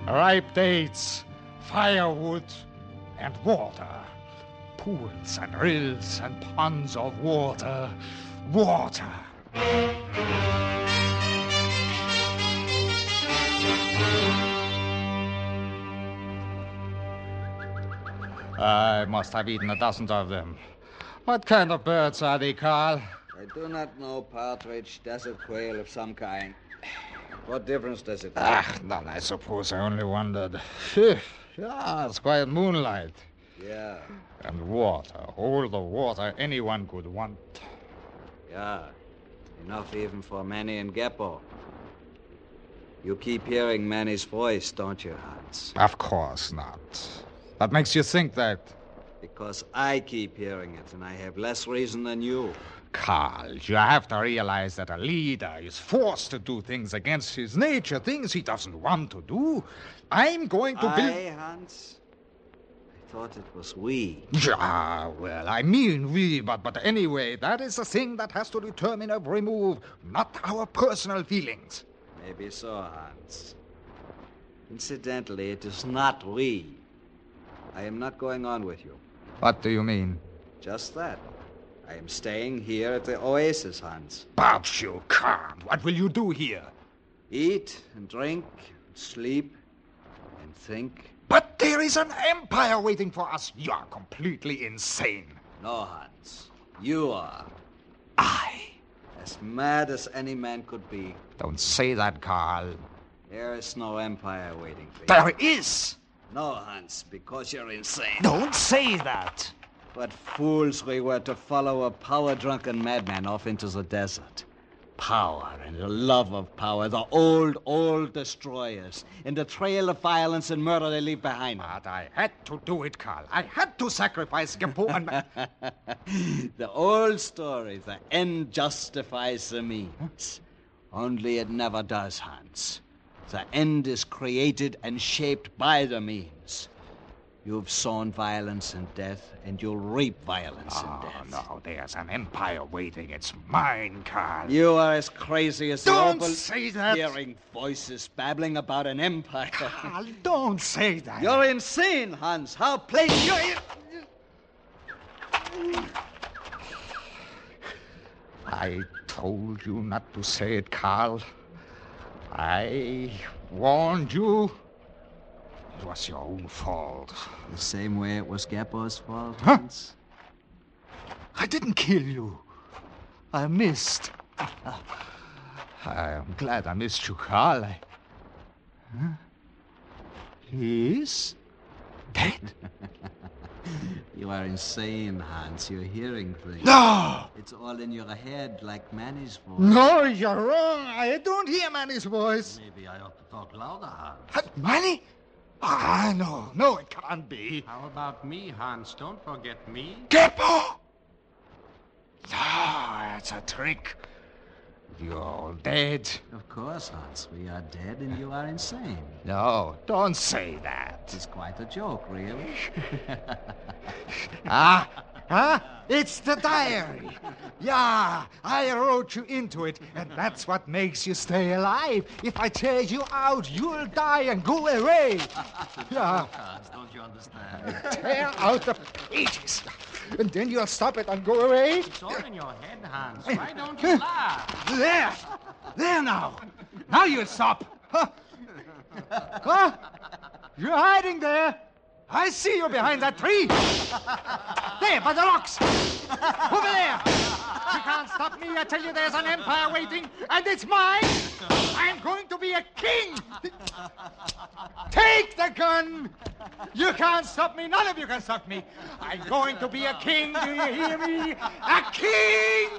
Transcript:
ripe dates, firewood, and water. Pools and rills and ponds of water. Water. I must have eaten a dozen of them. What kind of birds are they, Carl? I do not know. Partridge, desert quail of some kind. What difference does it make? None, I suppose. I only wondered. Phew. Yeah, it's quiet moonlight. Yeah. And water. All the water anyone could want. Yeah. Enough even for Manny and Geppo. You keep hearing Manny's voice, don't you, Hans? Of course not. What makes you think that? Because I keep hearing it, and I have less reason than you. Carl, you have to realize that a leader is forced to do things against his nature, things he doesn't want to do. I'm going to build... Hans? I thought it was we. Yeah, well, I mean we, but anyway, that is the thing that has to determine every move, not our personal feelings. Maybe so, Hans. Incidentally, it is not we. I am not going on with you. What do you mean? Just that. I am staying here at the Oasis, Hans. But you can't. What will you do here? Eat and drink, and sleep, and think. But there is an empire waiting for us. You are completely insane. No, Hans. You are. I? As mad as any man could be. Don't say that, Carl. There is no empire waiting for you. There is. No, Hans, because you're insane. Don't say that. What fools we were to follow a power-drunken madman off into the desert. Power and the love of power, the old destroyers, and the trail of violence and murder they leave behind them. But I had to do it, Carl. I had to sacrifice Geppo and... The old story, the end justifies the means. Only it never does, Hans. The end is created and shaped by the means. You've sown violence and death, and you'll reap violence and death. No, there's an empire waiting. It's mine, Carl. You are as crazy as Don't say that. Hearing voices babbling about an empire. Carl, don't say that. You're insane, Hans. How plain I told you not to say it, Carl. I warned you. It was your own fault. The same way it was Geppo's fault, Huh? Hans? I didn't kill you. I missed. I'm glad I missed you, Carl. He's dead? You are insane, Hans. You're hearing things. No! It's all in your head, like Manny's voice. No, you're wrong. I don't hear Manny's voice. Maybe I ought to talk louder, Hans. Manny? No, it can't be. How about me, Hans? Don't forget me. Geppo! No, that's a trick. You're all dead. Of course, Hans. We are dead and you are insane. No, don't say that. It's quite a joke, really. It's the diary. Yeah, I wrote you into it, and that's what makes you stay alive. If I tear you out, you'll die and go away. Yeah, Hans, don't you understand? tear out the pages, and then you'll stop it and go away. It's all in your head, Hans. Why don't you laugh? There now. Now you'll stop. Huh? You're hiding there. I see you behind that tree. There, by the rocks. Over there. You can't stop me. I tell you, there's an empire waiting, and it's mine. I'm going to be a king. Take the gun. You can't stop me. None of you can stop me. I'm going to be a king. Do you hear me? A king!